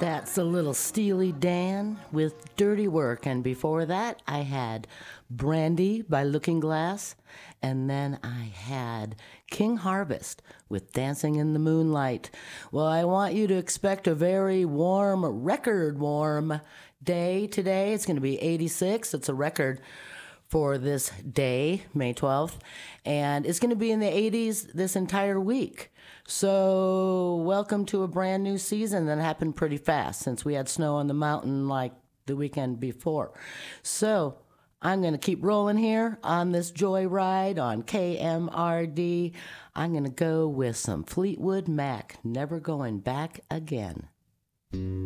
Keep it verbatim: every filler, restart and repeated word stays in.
That's a little Steely Dan with Dirty Work. And before that, I had Brandy by Looking Glass. And then I had King Harvest with Dancing in the Moonlight. Well, I want you to expect a very warm, record warm day today. It's going to be eighty-six. It's a record for this day, May twelfth, and it's going to be in the eighties this entire week. So welcome to a brand new season that happened pretty fast since we had snow on the mountain like the weekend before. So I'm going to keep rolling here on this joy ride on K M R D. I'm going to go with some Fleetwood Mac, Never Going Back Again.